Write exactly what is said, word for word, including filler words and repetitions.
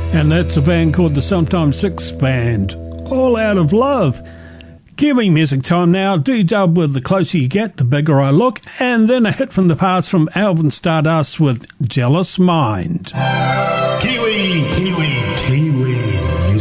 And that's a band called the Sometimes Six Band. All Out of Love. Kiwi music time now. D-Dub with The Closer You Get, The Bigger I Look. And then a hit from the past from Alvin Stardust with Jealous Mind. Kiwi, Kiwi.